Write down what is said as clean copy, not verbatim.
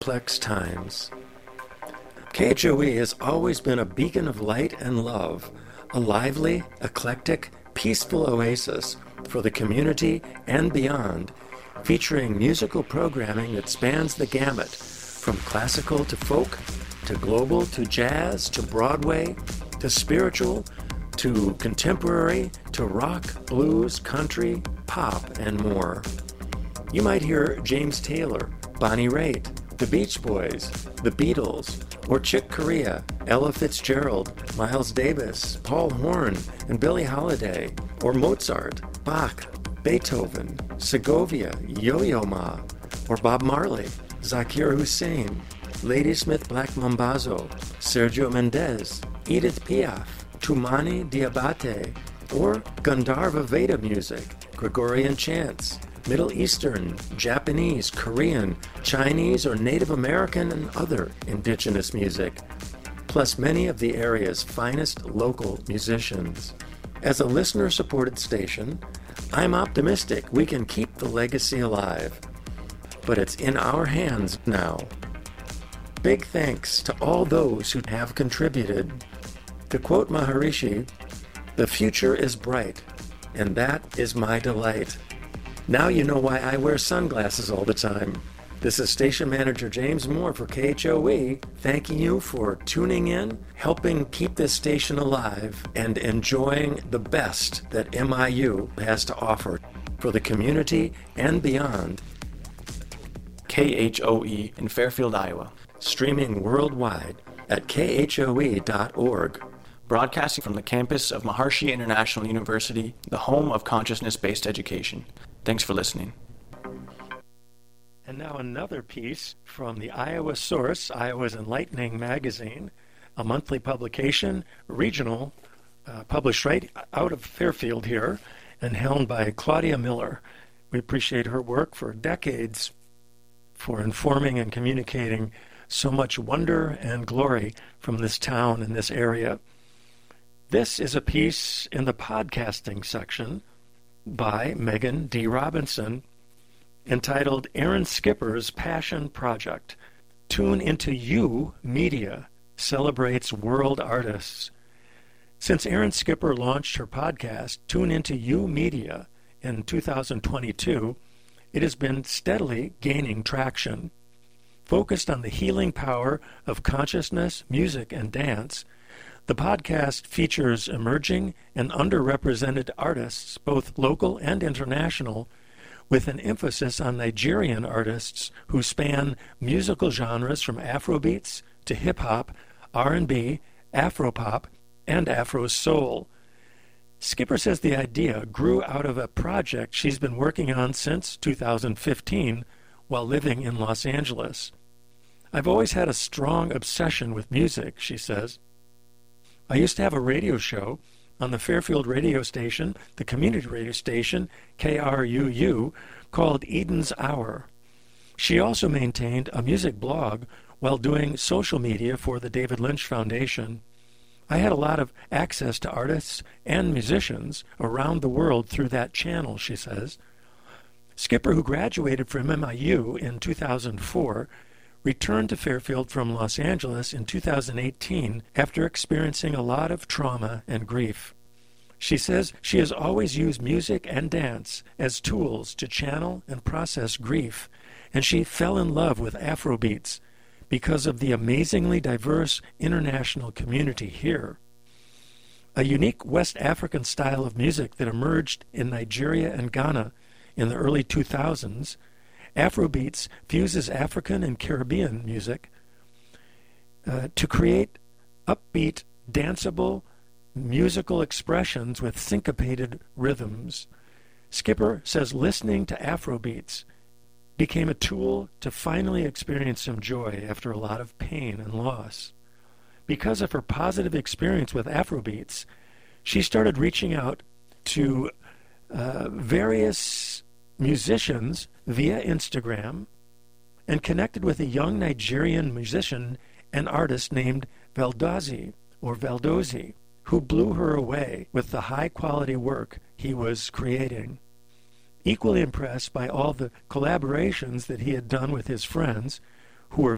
complex times. KHOE has always been a beacon of light and love, a lively, eclectic, peaceful oasis for the community and beyond, featuring musical programming that spans the gamut, from classical to folk, to global to jazz, to Broadway, to spiritual, to contemporary, to rock, blues, country, pop, and more. You might hear James Taylor, Bonnie Raitt, the Beach Boys, the Beatles, or Chick Corea, Ella Fitzgerald, Miles Davis, Paul Horn, and Billie Holiday, or Mozart, Bach, Beethoven, Segovia, Yo-Yo Ma, or Bob Marley, Zakir Hussain, Ladysmith Black Mambazo, Sergio Mendes, Edith Piaf, Toumani Diabate, or Gandharva Veda music, Gregorian chants, Middle Eastern, Japanese, Korean, Chinese, or Native American and other indigenous music, plus many of the area's finest local musicians. As a listener-supported station, I'm optimistic we can keep the legacy alive, but it's in our hands now. Big thanks to all those who have contributed. To quote Maharishi, "The future is bright, and that is my delight." Now you know why I wear sunglasses all the time. This is Station Manager James Moore for KHOE, thanking you for tuning in, helping keep this station alive, and enjoying the best that MIU has to offer for the community and beyond. KHOE in Fairfield, Iowa. Streaming worldwide at khoe.org. Broadcasting from the campus of Maharishi International University, the home of consciousness-based education. Thanks for listening. And now another piece from the Iowa Source, Iowa's Enlightening Magazine, a monthly publication, regional, published right out of Fairfield here, and helmed by Claudia Miller. We appreciate her work for decades for informing and communicating so much wonder and glory from this town and this area. This is a piece in the podcasting section by Megan D. Robinson entitled Aaron Skipper's Passion Project. Tune Into You Media celebrates world artists. Since Aaron Skipper launched her podcast, Tune Into You Media, in 2022, it has been steadily gaining traction. Focused on the healing power of consciousness, music, and dance, the podcast features emerging and underrepresented artists, both local and international, with an emphasis on Nigerian artists who span musical genres from Afrobeats to hip-hop, R&B, Afropop, and Afro soul. Skipper says the idea grew out of a project she's been working on since 2015 while living in Los Angeles. "I've always had a strong obsession with music," she says. "I used to have a radio show on the Fairfield radio station, the community radio station, KRUU, called Eden's Hour. She also maintained a music blog while doing social media for the David Lynch Foundation. I had a lot of access to artists and musicians around the world through that channel," she says. Skipper, who graduated from MIU in 2004, returned to Fairfield from Los Angeles in 2018 after experiencing a lot of trauma and grief. She says she has always used music and dance as tools to channel and process grief, and she fell in love with Afrobeats because of the amazingly diverse international community here. A unique West African style of music that emerged in Nigeria and Ghana in the early 2000s, Afrobeats fuses African and Caribbean music to create upbeat, danceable, musical expressions with syncopated rhythms. Skipper says listening to Afrobeats became a tool to finally experience some joy after a lot of pain and loss. Because of her positive experience with Afrobeats, she started reaching out to various musicians via Instagram and connected with a young Nigerian musician and artist named Valdozi, who blew her away with the high-quality work he was creating. Equally impressed by all the collaborations that he had done with his friends, who were